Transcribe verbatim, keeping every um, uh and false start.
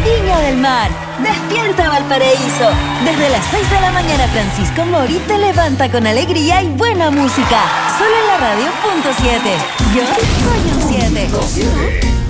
Viña del Mar. Despierta Valparaíso. Desde las seis de la mañana Francisco Mori te levanta con alegría y buena música. Solo en la radio punto siete. Yo soy un siete.